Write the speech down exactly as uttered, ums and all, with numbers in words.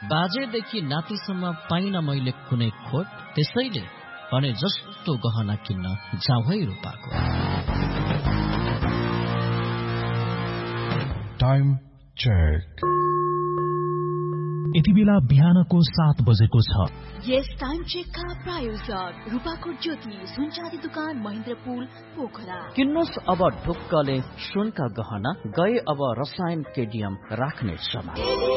बाजेदेखि नातिसम्म पाइन मैले कुनै खोट, त्यसैले भने जस्तो गहना किन्न जाउँ है रूपाको। Time check. यति बेला बिहानको सात बजेको छ। यस टाइम चेकका प्रायोजक रूपाकोट ज्योति सुनचाँदी दुकान महेन्द्रपुल पोखरा। किन्नुहोस् अब ढुक्कले सुनका गहना, गए अब रसायन केडियम राख्ने समय।